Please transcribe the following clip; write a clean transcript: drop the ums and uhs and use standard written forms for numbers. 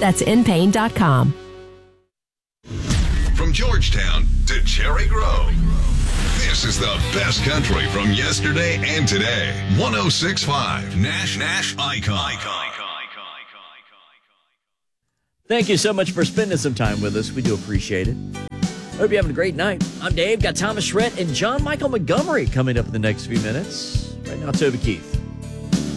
That's inpain.com. From Georgetown to Cherry Grove, this is the best country from yesterday and today. 106.5 Nash Icon. Thank you so much for spending some time with us. We do appreciate it. Hope you're having a great night. I'm Dave. Got Thomas Rhett and John Michael Montgomery coming up in the next few minutes. Right now, Toby Keith.